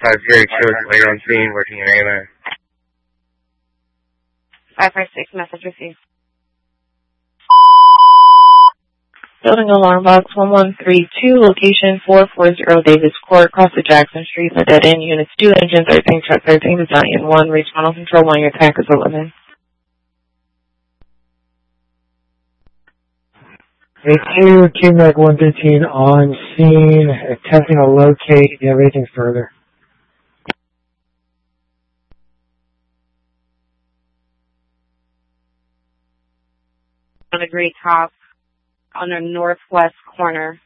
550 later on scene, working in AMA. 556, message received. Building alarm box 1132, location 440 Davis Court, across the Jackson Street, the dead end, units 2, engine 13, truck 13, battalion 1, reach final control on your attack is 11. A2, QMAC 113 on scene, attempting to locate. Do you have anything further? On a great top on the northwest corner